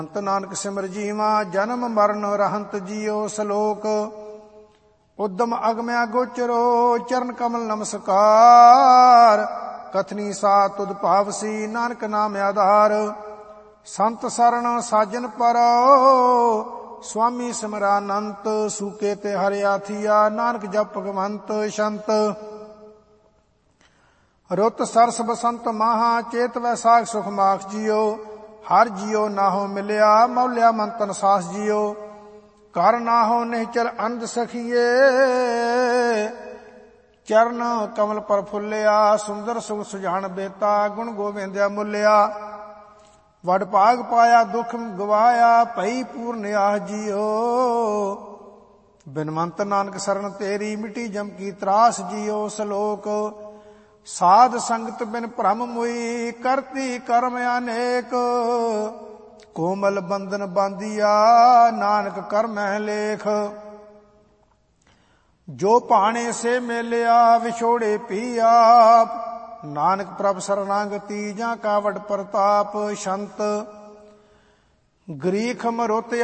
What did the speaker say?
ਸੰਤ ਨਾਨਕ ਸਿਮਰ ਜੀਵਾ ਜਨਮ ਮਰਨ ਰਹੰਤ ਜੀਓ ਸਲੋਕ। ਉਦਮ ਅਗਮਿਆ ਗੋਚਰੋ ਚਰਨ ਕਮਲ ਨਮਸਕਾਰ। ਕਥਨੀ ਸਾ ਤੁਧ ਭਾਵਸੀ ਨਾਨਕ ਨਾਮ ਆਧਾਰ। ਸੰਤ ਸਰਣ ਸਾਜਨ ਪਰੋ ਸੁਆਮੀ ਸਿਮਰਾਨੰਤ। ਸੂਕੇ ਤੇ ਹਰਿਆ ਥੀਆ ਨਾਨਕ ਜਪ ਭਗਵੰਤ ਸ਼ੰਤ। ਰੁੱਤ ਸਰਸ ਬਸੰਤ ਮਾਹਾ ਚੇਤ ਵੈਸਾਖ ਸੁਖ ਮਾਖ ਜੀਓ। ਹਰ ਜੀਓ ਨਾਹੋ ਮਿਲਿਆ ਮੌਲਿਆ ਮੰਤਨ ਸਾਸ ਜੀਓ। ਕਰ ਨਾਹੋ ਨਿਹਚਲ ਅਨੰਦ ਸਖੀਏ ਚਰਨ ਕਮਲ ਪਰ ਫੁੱਲਿਆ। ਸੁੰਦਰ ਸੁਖ ਸੁਜਾਨ ਬੇਤਾ ਗੁਣ ਗੋਬਿੰਦਿਆ ਮੁੱਲਿਆ। ਵਡ ਭਾਗ ਪਾਇਆ ਦੁਖ ਗਵਾਇਆ ਭਈ ਪੂਰਨ ਆਹ ਜੀਓ। ਬਿਨਵੰਤ ਨਾਨਕ ਸਰਨ ਤੇਰੀ ਮਿਟੀ ਜਮ ਕੀ ਤਰਾਸ ਜੀਓ ਸਲੋਕ। ਸਾਧ ਸੰਗਤ ਬਿਨ ਭ੍ਰਮ ਮੁਈ ਕਰਤੀ ਕਰਮ ਅਨੇਕ। ਕੋਮਲ ਬੰਧਨ ਬਾਂਧੀਆ ਨਾਨਕ ਕਰਮਹਿ ਲੇਖ। ਜੋ ਭਾਣੇ ਸੇ ਮੇਲਿਆ ਵਿਛੋੜੇ ਪੀ ਆਪ। ਨਾਨਕ ਪ੍ਰਭ ਸਰਨਾਗਤੀ ਜਾਂ ਕਾ ਵਡ ਪ੍ਰਤਾਪ ਸ਼ੰਤ। ਗਰੀਖ ਮਰੁਤ